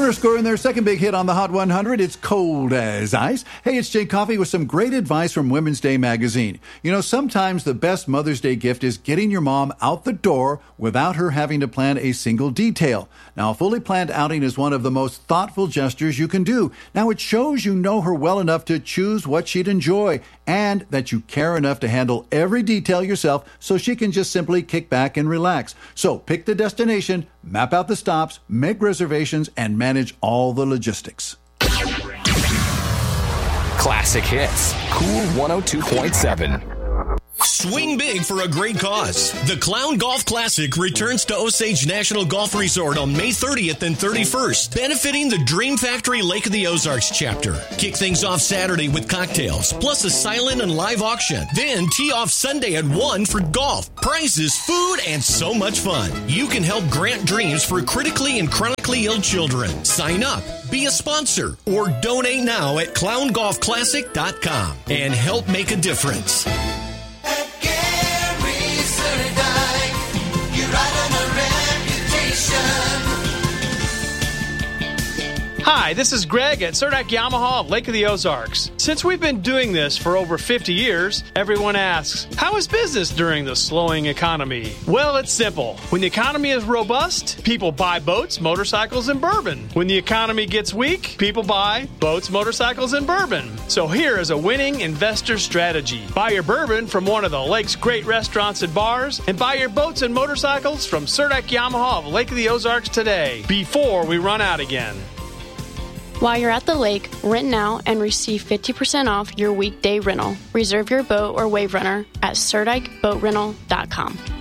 Foreigner scoring their second big hit on the Hot 100. It's Cold as Ice. Hey, it's Jake Coffey with some great advice from Women's Day magazine. You know, sometimes the best Mother's Day gift is getting your mom out the door without her having to plan a single detail. Now, a fully planned outing is one of the most thoughtful gestures you can do. Now, it shows you know her well enough to choose what she'd enjoy and that you care enough to handle every detail yourself so she can just simply kick back and relax. So pick the destination, map out the stops, make reservations, and manage all the logistics. Classic hits. Cool 102.7. Swing big for a great cause. The Clown Golf Classic returns to Osage National Golf Resort on May 30th and 31st, benefiting the Dream Factory Lake of the Ozarks chapter. Kick things off Saturday with cocktails, plus a silent and live auction. Then tee off Sunday at 1 for golf, prizes, food, and so much fun. You can help grant dreams for critically and chronically ill children. Sign up, be a sponsor, or donate now at clowngolfclassic.com and help make a difference. Hi, this is Greg at Surdak Yamaha of Lake of the Ozarks. Since we've been doing this for over 50 years, everyone asks, how is business during the slowing economy? Well, it's simple. When the economy is robust, people buy boats, motorcycles, and bourbon. When the economy gets weak, people buy boats, motorcycles, and bourbon. So here is a winning investor strategy. Buy your bourbon from one of the lake's great restaurants and bars, and buy your boats and motorcycles from Surdak Yamaha of Lake of the Ozarks today, before we run out again. While you're at the lake, rent now and receive 50% off your weekday rental. Reserve your boat or wave runner at SurdikeBoatRental.com.